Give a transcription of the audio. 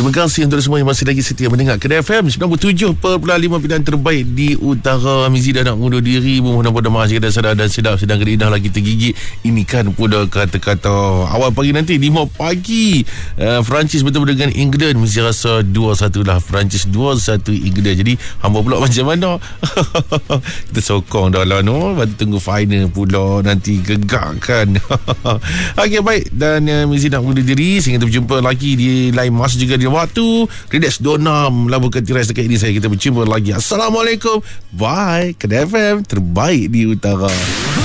Terima kasih untuk semua yang masih lagi setia mendengar Kedah FM 97.5 pilihan terbaik di utara. Mizi dah nak undur diri, mudah-mudahan masih ada sadar dan sedap, sedang gerindah lagi tergigit. Ini kan pula kata-kata awal pagi nanti 5 pagi Perancis bertemu dengan England. Mizi rasa 2-1 lah Perancis, 2-1 England. Jadi hamba pula macam mana? Kita sokong dah lah, no? Lepas tu tunggu final pula nanti, gegak kan. Okey, baik. Dan Mizi nak undur diri sehingga kita berjumpa lagi di lain masa juga di waktu. Relax Donam Labukan Tirai dekat ini saya. Kita berjumpa lagi. Assalamualaikum. Bye. Kedah FM terbaik di utara.